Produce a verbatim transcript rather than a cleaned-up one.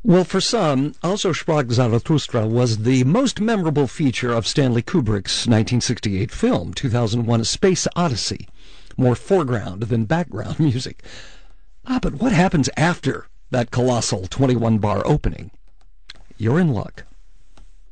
Well, for some, Also Sprach Zarathustra was the most memorable feature of Stanley Kubrick's nineteen sixty-eight film, two thousand one: A Space Odyssey. More foreground than background music. Ah, but what happens after that colossal twenty-one bar opening? You're in luck.